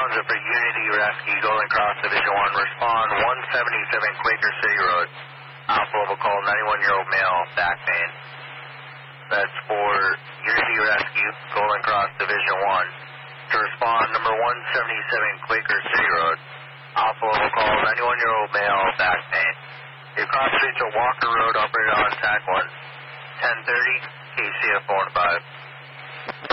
Alfonso for Unity Rescue, Golden Cross Division 1. Respond 177 Quaker City Road. Alpha Level call, 91-year-old male, back pain. That's for Unity Rescue, Golden Cross Division 1. To respond, number 177 Quaker City Road. Alpha Level call, 91-year-old male, back pain. Your cross streets are Walker Road, operated on TAC 1. 1030, KCF 4 and 5.